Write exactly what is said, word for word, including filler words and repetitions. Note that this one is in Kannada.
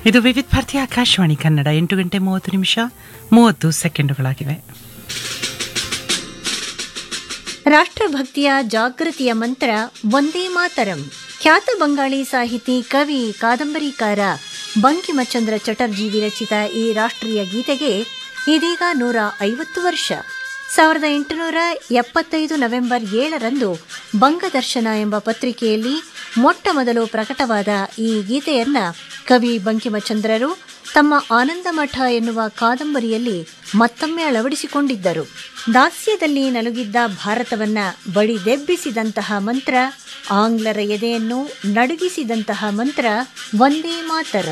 ಇದು ವಿವಿಧ ಭಾರತಿ ಆಕಾಶವಾಣಿ ಕನ್ನಡ. ಎಂಟು ಗಂಟೆ ಮೂವತ್ತು ನಿಮಿಷ ಮೂವತ್ತು ಸೆಕೆಂಡುಗಳಾಗಿವೆ. ರಾಷ್ಟ್ರಭಕ್ತಿಯ ಜಾಗೃತಿಯ ಮಂತ್ರ ವಂದೇ ಮಾತರಂ. ಖ್ಯಾತ ಬಂಗಾಳಿ ಸಾಹಿತಿ, ಕವಿ, ಕಾದಂಬರಿಕಾರ ಬಂಕಿಮಚಂದ್ರ ಚಟರ್ಜಿ ವಿರಚಿತ ಈ ರಾಷ್ಟ್ರೀಯ ಗೀತೆಗೆ ಇದೀಗ ನೂರ ಐವತ್ತು ವರ್ಷ. ಸಾವಿರದ ಎಂಟುನೂರ ಎಪ್ಪತ್ತೈದು ನವೆಂಬರ್ ಏಳರಂದು ಬಂಗದರ್ಶನ ಎಂಬ ಪತ್ರಿಕೆಯಲ್ಲಿ ಮೊಟ್ಟ ಮೊದಲು ಪ್ರಕಟವಾದ ಈ ಗೀತೆಯನ್ನ ಕವಿ ಬಂಕಿಮಚಂದ್ರರು ತಮ್ಮ ಆನಂದಮಠ ಎನ್ನುವ ಕಾದಂಬರಿಯಲ್ಲಿ ಮತ್ತೊಮ್ಮೆ ಅಳವಡಿಸಿಕೊಂಡಿದ್ದರು. ದಾಸ್ಯದಲ್ಲಿ ನಲುಗಿದ್ದ ಭಾರತವನ್ನ ಬಡಿದೆಬ್ಬಿಸಿದಂತಹ ಮಂತ್ರ, ಆಂಗ್ಲರ ಎದೆಯನ್ನು ನಡುಗಿಸಿದಂತಹ ಮಂತ್ರ ವಂದೇ ಮಾತರಂ.